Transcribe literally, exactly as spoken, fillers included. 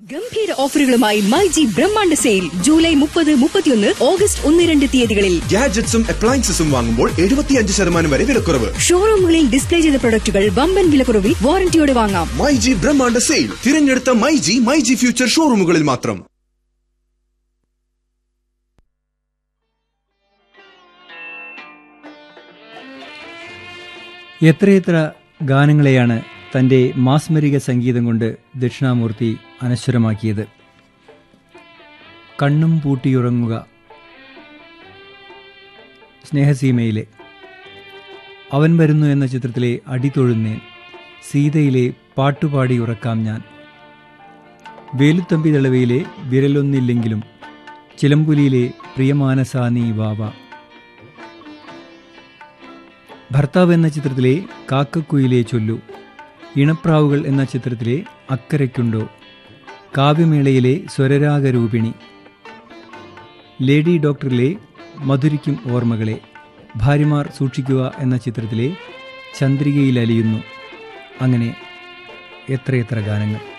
ഗംഭീര ഓഫറുകളുമായി മൈജി ബ്രഹ്മാണ്ഡ sale July മുപ്പത് മുപ്പത്തിയൊന്ന് ഓഗസ്റ്റ് ഒന്ന് രണ്ട് തീയതികളിൽ ഗാഡ്ജറ്റ്സും അപ്ലയൻസസും വാങ്ങുമ്പോൾ എഴുപത്തിയഞ്ച് ശതമാനം വരെ വിലക്കുറവ്. ഷോറൂമുകളിൽ ഡിസ്പ്ലേ ചെയ്ത പ്രൊഡക്റ്റുകൾ വമ്പൻ വിലക്കുറവിൽ വാറന്റിയോടെ വാങ്ങാം. മൈജി ബ്രഹ്മാണ്ഡ സെയിൽ തിരഞ്ഞെടുത്ത മൈജി മൈജി ഫ്യൂച്ചർ ഷോറൂമുകളിൽ മാത്രം. എത്രയെത്ര ഗാനങ്ങളെയാണ് തൻ്റെ മാസ്മരിക സംഗീതം കൊണ്ട് ദക്ഷിണാമൂർത്തി അനശ്വരമാക്കിയത്. കണ്ണും പൂട്ടിയുറങ്ങുക, സ്നേഹസീമയിലെ, അവൻ വരുന്നു എന്ന ചിത്രത്തിലെ അടിതൊഴുന്നേൻ, സീതയിലെ പാട്ടുപാടി ഉറക്കാം ഞാൻ, വേലുത്തമ്പി ദളവയിലെ വിരലൊന്നില്ലെങ്കിലും, ചിലമ്പുലിയിലെ പ്രിയമാനസാ നീ വാവ, ഭർത്താവ് എന്ന ചിത്രത്തിലെ കാക്കക്കുയിലെ ചൊല്ലു, ഇണപ്രാവുകൾ എന്ന ചിത്രത്തിലെ അക്കരയ്ക്കുണ്ടോ, കാവ്യമേളയിലെ സ്വരരാഗരൂപിണി, ലേഡി ഡോക്ടറിലെ മധുരിക്കും ഓർമ്മകളെ, ഭാര്യമാർ സൂക്ഷിക്കുക എന്ന ചിത്രത്തിലെ ചന്ദ്രികയിൽ അലിയുന്നു. അങ്ങനെ എത്രയെത്ര ഗാനങ്ങൾ.